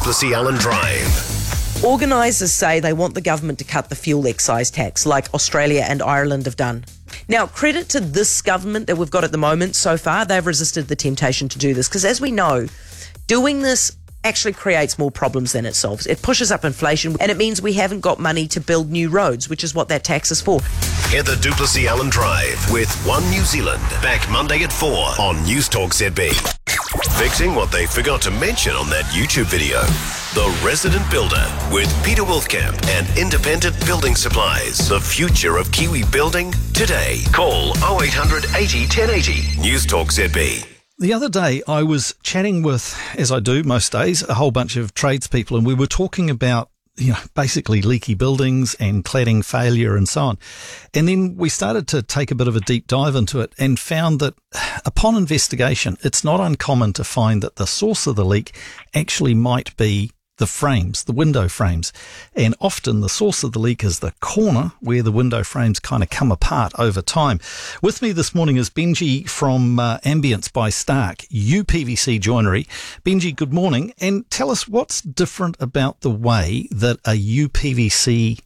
du Plessis-Allen Drive. Organisers say they want the government to cut the fuel excise tax, like Australia and Ireland have done. Now, credit to this government that we've got at the moment so far. They've resisted the temptation to do this because, as we know, doing this actually creates more problems than it solves. It pushes up inflation and it means we haven't got money to build new roads, which is what that tax is for. Heather du Plessis-Allen Drive with One New Zealand. Back Monday at 4 on News Talk ZB. Fixing what they forgot to mention on that YouTube video. The Resident Builder with Peter Wolfkamp and Independent Building Supplies. The future of Kiwi building today. Call 0800 80 1080. News Talk ZB. The other day, I was chatting with, as I do most days, a whole bunch of tradespeople, and we were talking about, basically leaky buildings and cladding failure and so on. And then we started to take a bit of a deep dive into it and found that upon investigation, it's not uncommon to find that the source of the leak actually might be the frames, the window frames. And often the source of the leak is the corner where the window frames kind of come apart over time. With me this morning is Benji from Ambience by Stark, UPVC Joinery. Benji, good morning. And tell us what's different about the way that a UPVC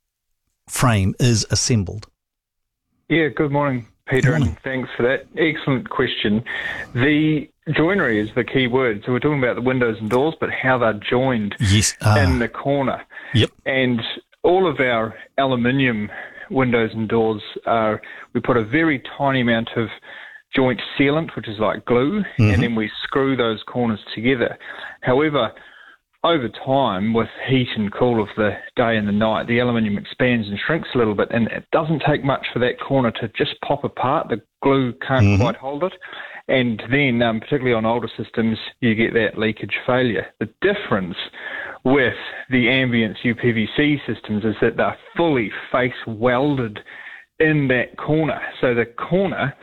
frame is assembled. Yeah, good morning, Peter, and thanks for that. Excellent question. The joinery is the key word. So we're talking about the windows and doors, but how they're joined in the corner. Yep. And all of our aluminium windows and doors we put a very tiny amount of joint sealant, which is like glue, and then we screw those corners together. However, over time, with heat and cool of the day and the night, the aluminium expands and shrinks a little bit, and it doesn't take much for that corner to just pop apart. The glue can't quite hold it. And then, particularly on older systems, you get that leakage failure. The difference with the Ambience UPVC systems is that they're fully face welded in that corner. So the corner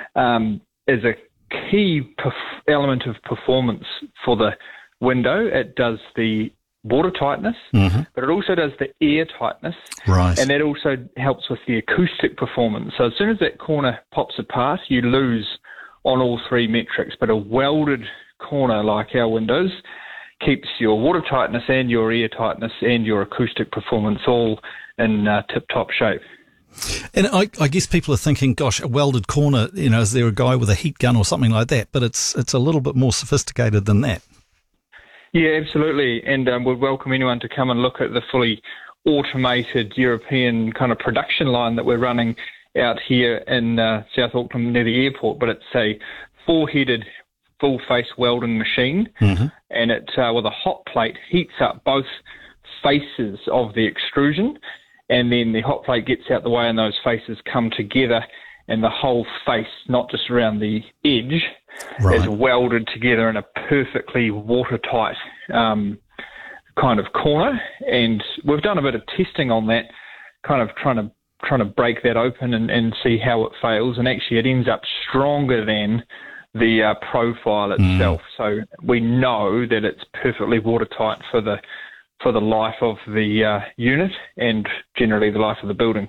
is a key element of performance for the window. It does the water tightness, but it also does the air tightness, right? And that also helps with the acoustic performance. So as soon as that corner pops apart, you lose on all three metrics, but a welded corner like our windows keeps your water tightness and your air tightness and your acoustic performance all in tip-top shape. And I guess people are thinking, gosh, a welded corner, is there a guy with a heat gun or something like that? But it's a little bit more sophisticated than that. Yeah, absolutely. And we'd welcome anyone to come and look at the fully automated European kind of production line that we're running out here in South Auckland near the airport. But it's a four-headed full-face welding machine, and it, with a hot plate, heats up both faces of the extrusion, and then the hot plate gets out the way and those faces come together, and the whole face, not just around the edge, is welded together in a perfectly watertight kind of corner. And we've done a bit of testing on that, kind of trying to break that open and see how it fails. And actually it ends up stronger than the profile itself. So we know that it's perfectly watertight for the life of the unit and generally the life of the building.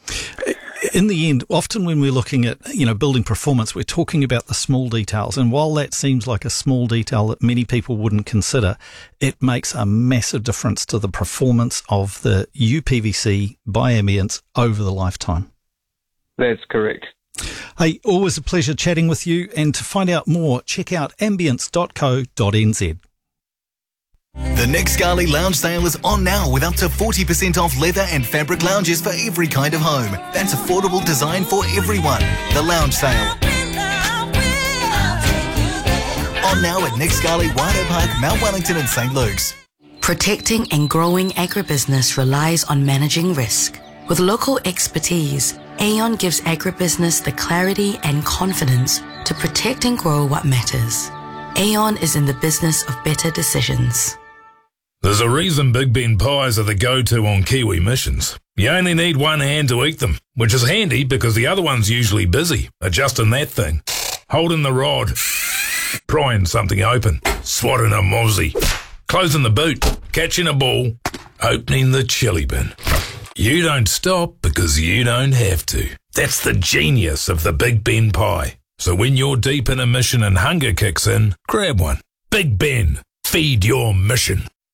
In the end, often when we're looking at, building performance, we're talking about the small details. And while that seems like a small detail that many people wouldn't consider, it makes a massive difference to the performance of the UPVC by Ambience over the lifetime. That's correct. Hey, always a pleasure chatting with you. And to find out more, check out ambience.co.nz. The Nick Scali Lounge Sale is on now with up to 40% off leather and fabric lounges for every kind of home. That's affordable design for everyone. The Lounge Sale. On now at Nick Scali, Waiho Park, Mount Wellington and St. Luke's. Protecting and growing agribusiness relies on managing risk. With local expertise, Aon gives agribusiness the clarity and confidence to protect and grow what matters. Aon is in the business of better decisions. There's a reason Big Ben pies are the go-to on Kiwi missions. You only need one hand to eat them, which is handy because the other one's usually busy adjusting that thing, holding the rod, prying something open, swatting a mozzie, closing the boot, catching a ball, opening the chili bin. You don't stop because you don't have to. That's the genius of the Big Ben pie. So when you're deep in a mission and hunger kicks in, grab one. Big Ben. Feed your mission.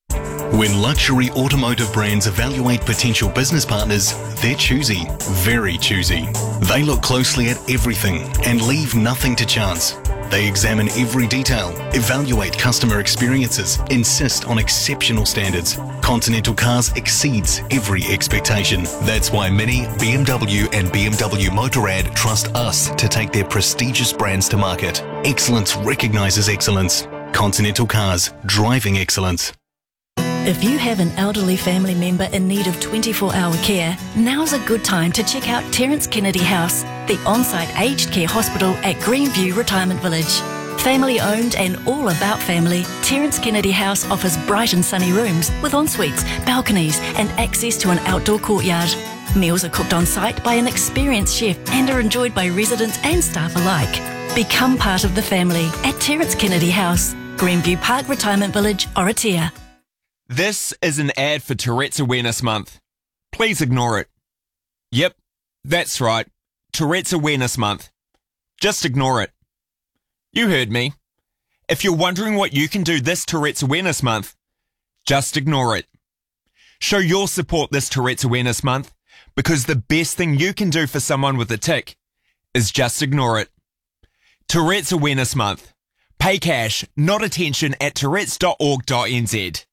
When luxury automotive brands evaluate potential business partners, they're choosy, very choosy. They look closely at everything and leave nothing to chance. They examine every detail, evaluate customer experiences, insist on exceptional standards. Continental Cars exceeds every expectation. That's why many BMW and BMW Motorrad trust us to take their prestigious brands to market. Excellence recognises excellence. Continental Cars, driving excellence. If you have an elderly family member in need of 24-hour care, now's a good time to check out Terence Kennedy House, the on-site aged care hospital at Greenview Retirement Village. Family owned and all about family, Terence Kennedy House offers bright and sunny rooms with ensuites, balconies and access to an outdoor courtyard. Meals are cooked on site by an experienced chef and are enjoyed by residents and staff alike. Become part of the family at Terence Kennedy House, Greenview Park Retirement Village, Oratia. This is an ad for Tourette's Awareness Month. Please ignore it. Yep, that's right. Tourette's Awareness Month. Just ignore it. You heard me. If you're wondering what you can do this Tourette's Awareness Month, just ignore it. Show your support this Tourette's Awareness Month because the best thing you can do for someone with a tic is just ignore it. Tourette's Awareness Month. Pay cash, not attention at tourettes.org.nz.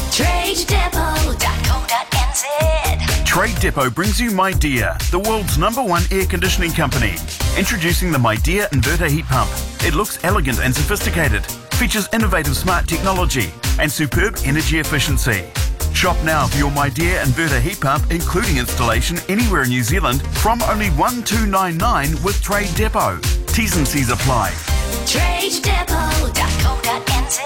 TradeDepot.co.nz. Trade Depot brings you MyDear, the world's #1 air conditioning company. Introducing the MyDear inverter heat pump. It looks elegant and sophisticated, features innovative smart technology and superb energy efficiency. Shop now for your MyDear inverter heat pump, including installation anywhere in New Zealand from only $1,299 with Trade Depot. T's and C's apply. TradeDepot.co.nz.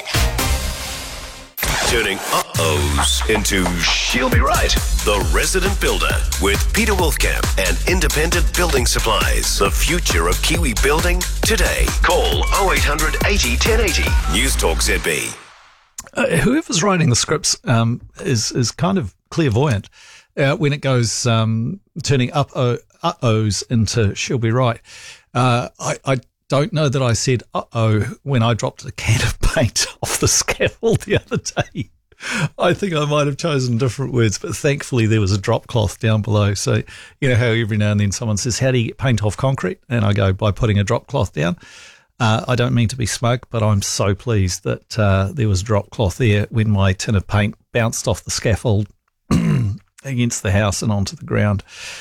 Turning uh-ohs into she'll be right. The Resident Builder with Peter Wolfkamp and Independent Building Supplies. The future of Kiwi building today. Call 0800 80 1080. News Talk ZB. Whoever's writing the scripts is kind of clairvoyant when it goes turning uh-ohs into she'll be right. I don't know that I said uh-oh when I dropped a can of paint off the scaffold the other day. I think I might have chosen different words, but thankfully there was a drop cloth down below. So, you know how every now and then someone says, how do you get paint off concrete? And I go, by putting a drop cloth down. I don't mean to be smug, but I'm so pleased that there was drop cloth there when my tin of paint bounced off the scaffold against the house and onto the ground.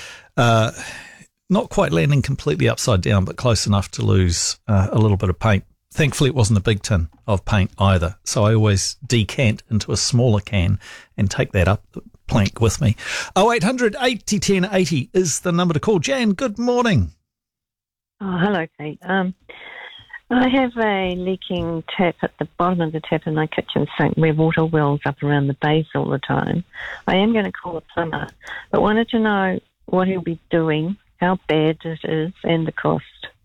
Not quite landing completely upside down, but close enough to lose a little bit of paint. Thankfully, it wasn't a big tin of paint either, so I always decant into a smaller can and take that up the plank with me. 0800 80 1080 is the number to call. Jan, good morning. Oh, hello, Kate. I have a leaking tap at the bottom of the tap in my kitchen sink where water wells up around the base all the time. I am going to call a plumber, but wanted to know what he'll be doing, how bad it is, and the cost.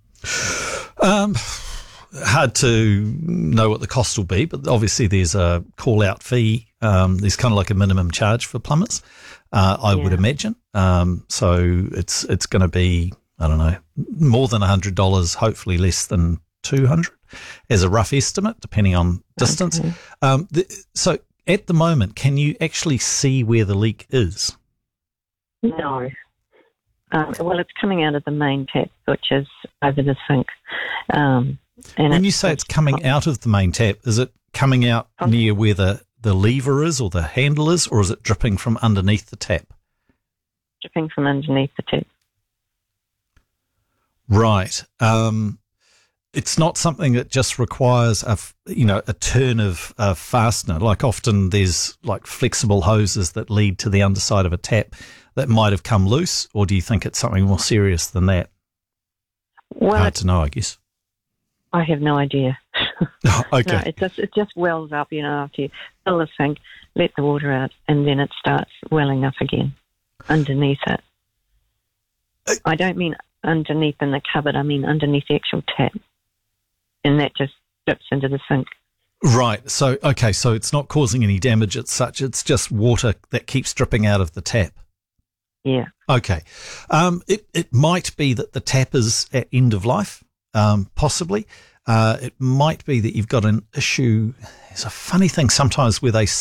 Hard to know what the cost will be, but obviously there's a call-out fee. There's kind of like a minimum charge for plumbers, I would imagine. So it's going to be, I don't know, more than $100, hopefully less than $200 as a rough estimate, depending on distance. Okay. So at the moment, can you actually see where the leak is? No. Well, it's coming out of the main tap, which is over the sink. And when you say it's coming out of the main tap, is it coming out near where the lever is or the handle is, or is it dripping from underneath the tap? Dripping from underneath the tap. Right. It's not something that just requires a turn of fastener. Like often there's like flexible hoses that lead to the underside of a tap that might have come loose, or do you think it's something more serious than that? Well, hard to know, I guess. I have no idea. Okay. No, it just wells up, after you fill the sink, let the water out, and then it starts welling up again underneath it. I don't mean underneath in the cupboard, I mean underneath the actual tap. And that just drips into the sink. Right. So it's not causing any damage as such. It's just water that keeps dripping out of the tap. Yeah. Okay. It might be that the tap is at end of life, possibly. It might be that you've got an issue. It's a funny thing sometimes where they